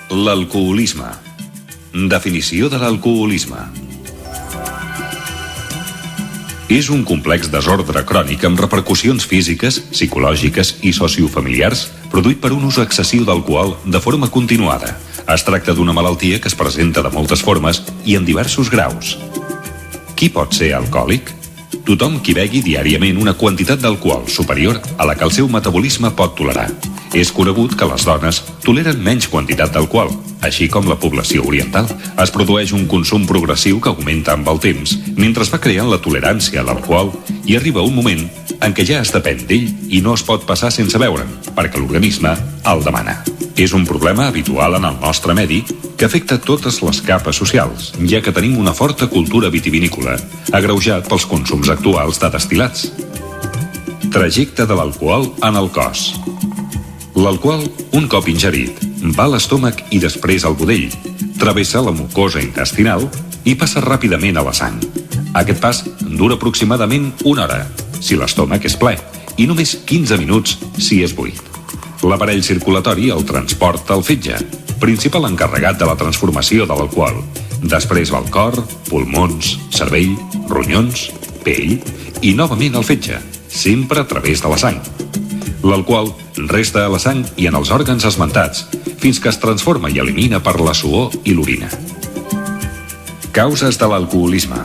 L'alcoholisme. Definició de l'alcoholisme. És un complex desordre crònic amb repercussions físiques, psicològiques i sociofamiliars produït per un ús excessiu d'alcohol de forma continuada. Es tracta d'una malaltia que es presenta de moltes formes i en diversos graus. Qui pot ser alcohòlic? Tothom qui begui diàriament una quantitat d'alcohol superior a la que el seu metabolisme pot tolerar. És conegut que les dones toleren menys quantitat d'alcohol, així com la població oriental. Es produeix un consum progressiu que augmenta amb el temps, mentre es va creant la tolerància a l'alcohol i arriba un moment en què ja es depèn d'ell i no es pot passar sense beure'n, perquè l'organisme el demana. És un problema habitual en el nostre medi que afecta totes les capes socials, ja que tenim una forta cultura vitivinícola, agreujat pels consums actuals de destil·lats. Trajecte de l'alcohol en el cos. L'alcohol, un cop ingerit, va a l'estómac i després al budell, travessa la mucosa intestinal i passa ràpidament a la sang. Aquest pas dura aproximadament 1 hora, si l'estómac és ple, i només 15 minuts si és buit. L'aparell circulatori el transporta al fetge, principal encarregat de la transformació de l'alcohol. Després va al cor, pulmons, cervell, ronyons, pell i novament al fetge, sempre a través de la sang. L'alcohol resta a la sang i en els òrgans esmentats, fins que es transforma i elimina per la suor i l'orina. Causes de l'alcoholisme.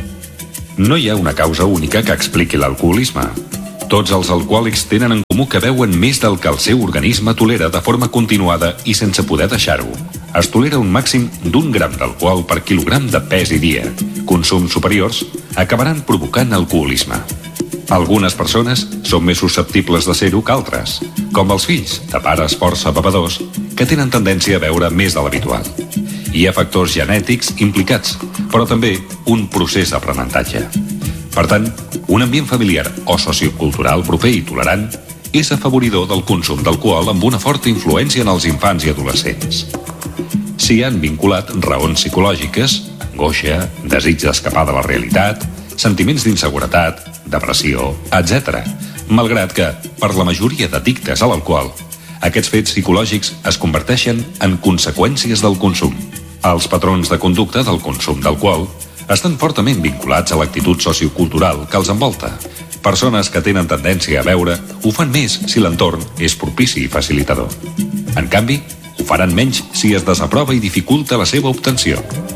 No hi ha una causa única que expliqui l'alcoholisme. Tots els alcohòlics tenen en comú que beuen més del que el seu organisme tolera de forma continuada i sense poder deixar-ho. Es tolera un màxim d'1 gram d'alcohol per quilogram de pes i dia. Consums superiors acabaran provocant alcoholisme. Algunes persones són més susceptibles de ser-ho que altres, com els fills de pares força bevedors que tenen tendència a beure més de l'habitual. Hi ha factors genètics implicats, però també un procés d'aprenentatge. Per tant, un ambient familiar o sociocultural proper i tolerant és afavoridor del consum d'alcohol amb una forta influència en els infants i adolescents. S'hi han vinculat raons psicològiques, angoixa, desig d'escapar de la realitat, sentiments d'inseguretat, depressió, etc. Malgrat que, per la majoria d'addictes a l'alcohol, aquests fets psicològics es converteixen en conseqüències del consum. Els patrons de conducta del consum d'alcohol estan fortament vinculats a l'actitud sociocultural que els envolta. Persones que tenen tendència a beure ho fan més si l'entorn és propici i facilitador. En canvi, ho faran menys si es desaprova i dificulta la seva obtenció.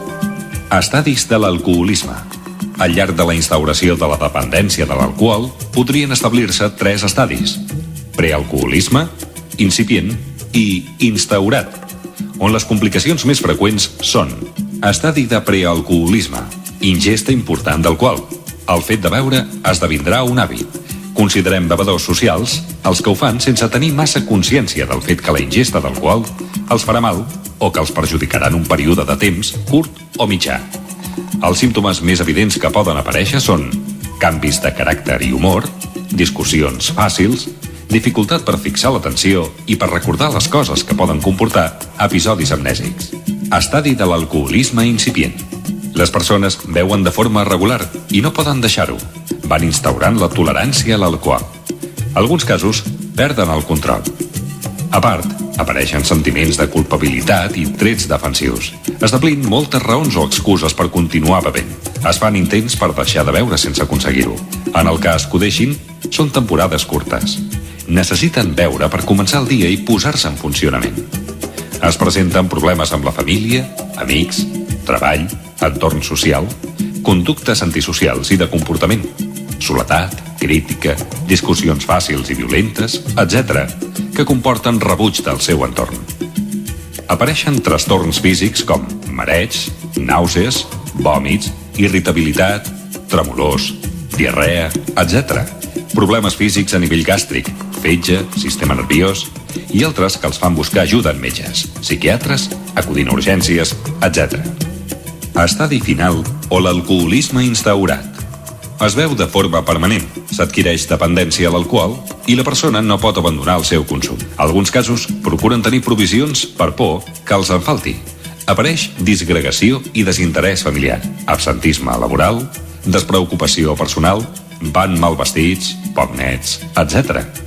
Estadis de l'alcoholisme. Al llarg de la instauració de la dependència de l'alcohol, podrien establir-se 3 estadis: prealcoholisme, incipient i instaurat, on les complicacions més freqüents són: estadi de prealcoholisme, ingesta important d'alcohol. El fet de beure esdevindrà un hàbit. Considerem bevedors socials els que ho fan sense tenir massa consciència del fet que la ingesta d'alcohol els farà mal o que els perjudicarà en un període de temps curt o mitjà. Els símptomes més evidents que poden aparèixer són canvis de caràcter i humor, discussions fàcils, dificultat per fixar l'atenció i per recordar les coses que poden comportar episodis amnèsics. Estadi de l'alcoholisme incipient. Les persones beuen de forma regular i no poden deixar-ho. Van instaurant la tolerància a l'alcohol. Alguns casos perden el control. A part, apareixen sentiments de culpabilitat i trets defensius, establint moltes raons o excuses per continuar bevent. Es fan intents per deixar de beure sense aconseguir-ho. En el cas que ho deixin, són temporades curtes. Necessiten beure per començar el dia i posar-se en funcionament. Es presenten problemes amb la família, amics, treball, entorn social, conductes antisocials i de comportament, soledat, crítica, discussions fàcils i violentes, etc., que comporten rebuig del seu entorn. Apareixen trastorns físics com mareigs, nàusees, vòmits, irritabilitat, tremolors, diarrea, etc. Problemes físics a nivell gàstric, fetge, sistema nerviós i altres que els fan buscar ajuda en metges, psiquiatres, acudint a urgències, etc. Estadi final o l'alcoholisme instaurat. Es beu de forma permanent, s'adquireix dependència a l'alcohol i la persona no pot abandonar el seu consum. Alguns casos procuren tenir provisions per por que els en falti. Apareix disgregació i desinterès familiar, absentisme laboral, despreocupació personal, van mal vestits, poc nets, etc.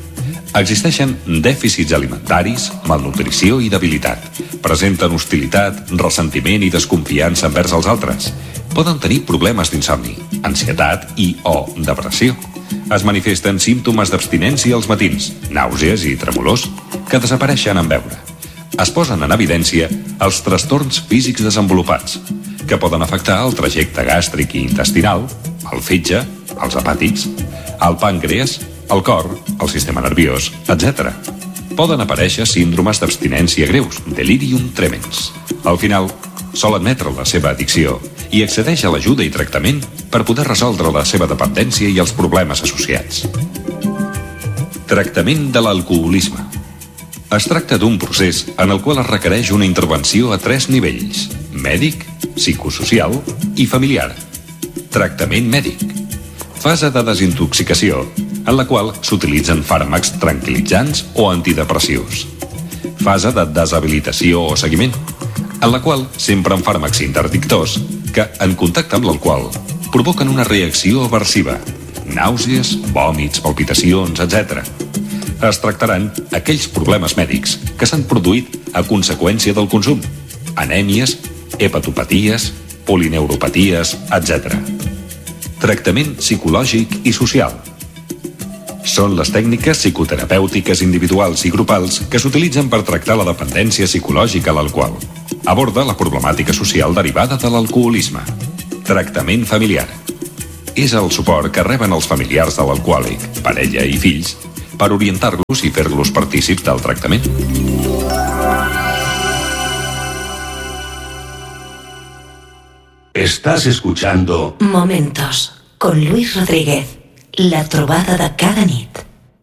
Existeixen dèficits alimentaris, malnutrició i debilitat. Presenten hostilitat, ressentiment i desconfiança envers els altres. Poden tenir problemes d'insomni, ansietat i o depressió. Es manifesten símptomes d'abstinència als matins, nàusees i tremolors, que desapareixen en beure. Es posen en evidència els trastorns físics desenvolupats, que poden afectar el trajecte gàstric i intestinal, el fetge, els hepàtics, el pàncreas, el cor, el sistema nerviós, etc. Poden aparèixer síndromes d'abstinència greus, delirium tremens. Al final, sol admetre la seva addicció i accedeix a l'ajuda i tractament per poder resoldre la seva dependència i els problemes associats. Tractament de l'alcoholisme. Es tracta d'un procés en el qual es requereix una intervenció a 3 nivells: mèdic, psicosocial i familiar. Tractament mèdic. Fase de desintoxicació, en la qual s'utilitzen fàrmacs tranquil·litzants o antidepressius. Fase de deshabilitació o seguiment, en la qual s'empren fàrmacs interdictors que, en contacte amb l'alcohol, provoquen una reacció aversiva, nàusees, vòmits, palpitacions, etc. Es tractaran aquells problemes mèdics que s'han produït a conseqüència del consum: anèmies, hepatopaties, polineuropaties, etc. Tractament psicològic i social. Són les tècniques psicoterapèutiques individuals i grupals que s'utilitzen per tractar la dependència psicològica a l'alcohol. Aborda la problemàtica social derivada de l'alcoholisme. Tractament familiar. És el suport que reben els familiars de l'alcohòlic, parella i fills, per orientar-los i fer-los partícips del tractament. Estás escuchando Momentos con Luis Rodríguez, la trobada de cada nit.